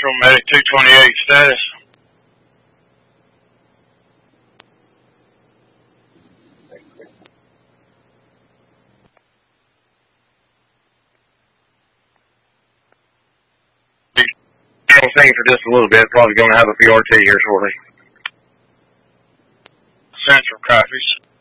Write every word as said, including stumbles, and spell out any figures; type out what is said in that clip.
Central Medic two twenty-eight status. Thing for just a little bit. Probably going to have a P R T here shortly. Central copies.